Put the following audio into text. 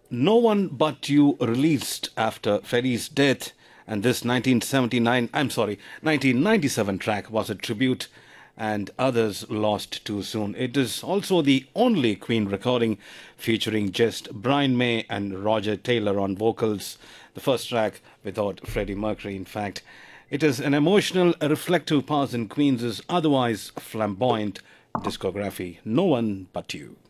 No One But You released after Freddie's death, and this 1997 track was a tribute, and others lost too soon. It is also the only Queen recording featuring just Brian May and Roger Taylor on vocals, the first track without Freddie Mercury, in fact. It is an emotional, reflective pass in Queen's otherwise flamboyant discography. No One But You.